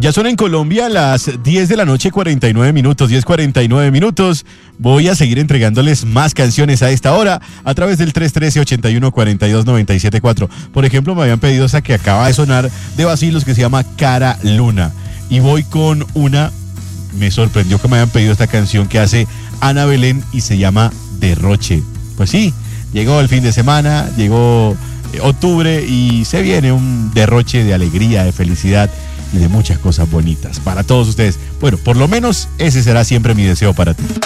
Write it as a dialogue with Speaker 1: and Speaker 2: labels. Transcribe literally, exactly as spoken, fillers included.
Speaker 1: Ya son en Colombia las diez de la noche, cuarenta y nueve minutos, diez cuarenta y nueve minutos. Voy a seguir entregándoles más canciones a esta hora a través del tres uno tres, ochenta y uno, cuarenta y dos, noventa y siete, cuatro. Por ejemplo, me habían pedido esa que acaba de sonar de Bacilos, que se llama Cara Luna. Y voy con una, me sorprendió que me hayan pedido esta canción que hace Ana Belén y se llama Derroche. Pues sí, llegó el fin de semana, llegó eh, octubre y se viene un derroche de alegría, de felicidad y de muchas cosas bonitas para todos ustedes. Bueno, por lo menos ese será siempre mi deseo para ti.